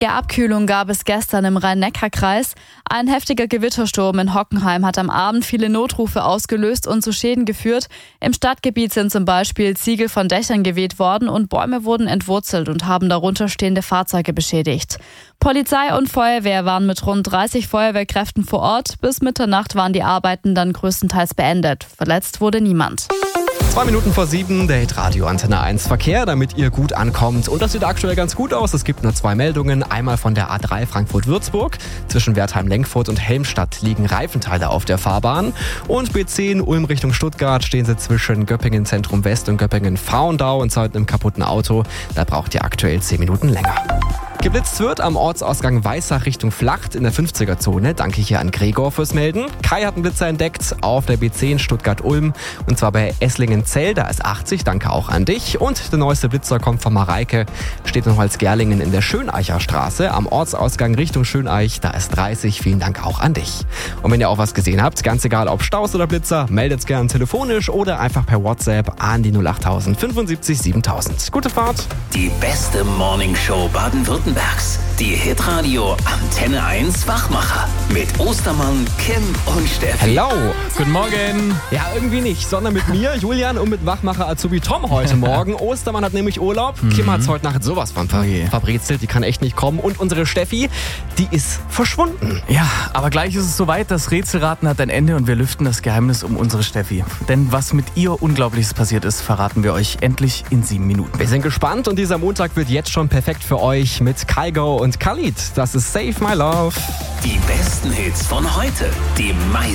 Ja, Abkühlung gab es gestern im Rhein-Neckar-Kreis. Ein heftiger Gewittersturm in Hockenheim hat am Abend viele Notrufe ausgelöst und zu Schäden geführt. Im Stadtgebiet sind zum Beispiel Ziegel von Dächern geweht worden und Bäume wurden entwurzelt und haben darunter stehende Fahrzeuge beschädigt. Polizei und Feuerwehr waren mit rund 30 Feuerwehrkräften vor Ort. Bis Mitternacht waren die Arbeiten dann größtenteils beendet. Verletzt wurde niemand. 2 Minuten vor 7, der Hitradio Antenne 1 Verkehr, damit ihr gut ankommt. Und das sieht aktuell ganz gut aus. Es gibt nur 2 Meldungen. Einmal von der A3 Frankfurt-Würzburg. Zwischen Wertheim-Lenkfurt und Helmstadt liegen Reifenteile auf der Fahrbahn. Und B10 Ulm Richtung Stuttgart stehen sie zwischen Göppingen Zentrum West und Göppingen Frauendau und zwar mit einem kaputten Auto. Da braucht ihr aktuell 10 Minuten länger. Geblitzt wird am Ortsausgang Weissach Richtung Flacht in der 50er-Zone. Danke hier an Gregor fürs Melden. Kai hat einen Blitzer entdeckt auf der B10 Stuttgart-Ulm und zwar bei Esslingen-Zell. Da ist 80. Danke auch an dich. Und der neueste Blitzer kommt von Mareike. Steht in Holzgerlingen in der Schöneicher Straße am Ortsausgang Richtung Schöneich. Da ist 30. Vielen Dank auch an dich. Und wenn ihr auch was gesehen habt, ganz egal ob Staus oder Blitzer, meldet gern telefonisch oder einfach per WhatsApp an die 08000 75 7000. Gute Fahrt. Die beste Morningshow Baden-Württembergs. Die Hitradio Antenne 1 Wachmacher. Mit Ostermann, Kim und Steffi. Hello. Guten Morgen. Ja, irgendwie nicht, sondern mit mir, Julian, und mit Wachmacher Azubi Tom heute Morgen. Ostermann hat nämlich Urlaub. Kim hat's heute Nacht sowas von verbrezelt. Die kann echt nicht kommen. Und unsere Steffi, die ist verschwunden. Ja, aber gleich ist es soweit. Das Rätselraten hat ein Ende und wir lüften das Geheimnis um unsere Steffi. Denn was mit ihr Unglaubliches passiert ist, verraten wir euch endlich in 7 Minuten. Wir sind gespannt und dieser Montag wird jetzt schon perfekt für euch mit Kygo und Khalid. Das ist Save My Love. Die besten Hits von heute. Die meisten